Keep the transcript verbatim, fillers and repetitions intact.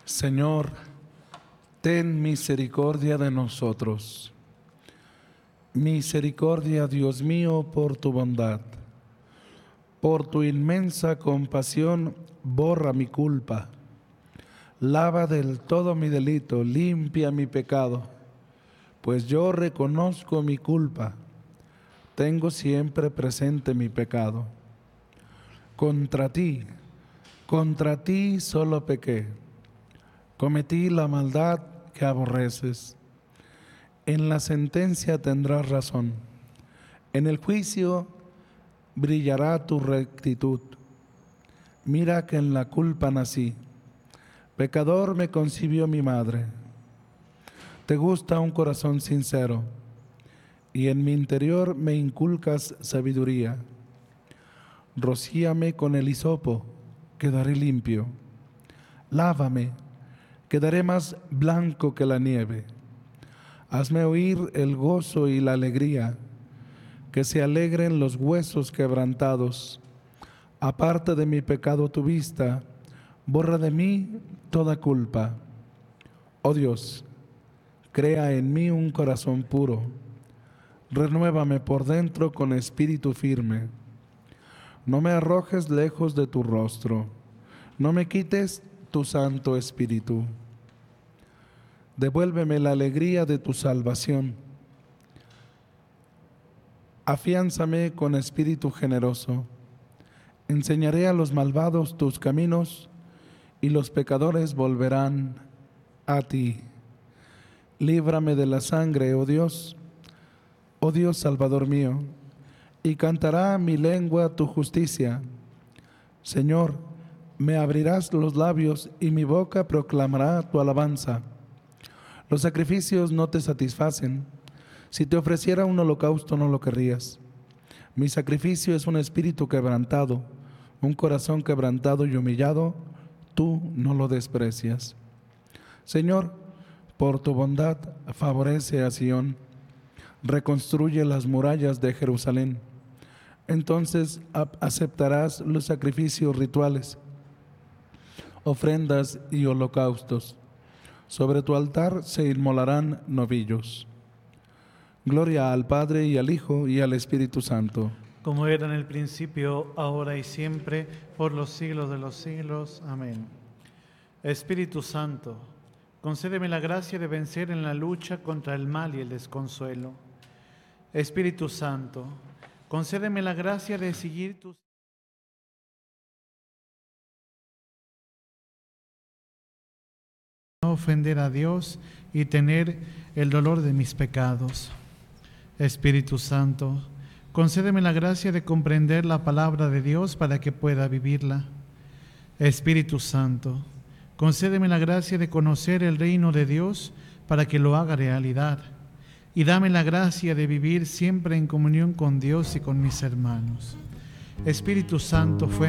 Señor, ten misericordia de nosotros. Misericordia, Dios mío, por tu bondad. Por tu inmensa compasión, borra mi culpa. Lava del todo mi delito, limpia mi pecado, pues yo reconozco mi culpa. Tengo siempre presente mi pecado. Contra ti, contra ti solo pequé. Cometí la maldad que aborreces. En la sentencia tendrás razón. En el juicio brillará tu rectitud. Mira que en la culpa nací. Pecador me concibió mi madre. Te gusta un corazón sincero, y en mi interior me inculcas sabiduría. Rocíame con el hisopo, quedaré limpio. Lávame, quedaré más blanco que la nieve. Hazme oír el gozo y la alegría, que se alegren los huesos quebrantados. Aparte de mi pecado tu vista, borra de mí toda culpa. Oh Dios, crea en mí un corazón puro. Renuévame por dentro con espíritu firme. No me arrojes lejos de tu rostro. No me quites tu santo espíritu. Devuélveme la alegría de tu salvación. Afiánzame con espíritu generoso. Enseñaré a los malvados tus caminos, y los pecadores volverán a ti. Líbrame de la sangre, oh Dios, oh Dios Salvador mío, y cantará mi lengua tu justicia. Señor, me abrirás los labios, y mi boca proclamará tu alabanza. Los sacrificios no te satisfacen. Si te ofreciera un holocausto, no lo querrías. Mi sacrificio es un espíritu quebrantado, un corazón quebrantado y humillado, tú no lo desprecias. Señor, por tu bondad favorece a Sión, reconstruye las murallas de Jerusalén. Entonces aceptarás los sacrificios rituales, ofrendas y holocaustos. Sobre tu altar se inmolarán novillos. Gloria al Padre y al Hijo y al Espíritu Santo. Como era en el principio, ahora y siempre, por los siglos de los siglos. Amén. Espíritu Santo, concédeme la gracia de vencer en la lucha contra el mal y el desconsuelo. Espíritu Santo, concédeme la gracia de seguir tus... no ofender a Dios y tener el dolor de mis pecados. Espíritu Santo, concédeme la gracia de comprender la palabra de Dios para que pueda vivirla. Espíritu Santo, concédeme la gracia de conocer el reino de Dios para que lo haga realidad. Y dame la gracia de vivir siempre en comunión con Dios y con mis hermanos. Espíritu Santo, fue